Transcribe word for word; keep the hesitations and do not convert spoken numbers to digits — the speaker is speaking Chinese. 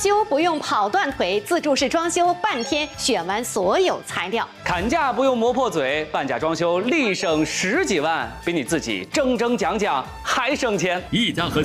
修不用跑断腿，自助式装修半天选完所有材料。 砍价不用磨破嘴，半价装修立省十几万，比你自己争争讲讲还省钱。 一家和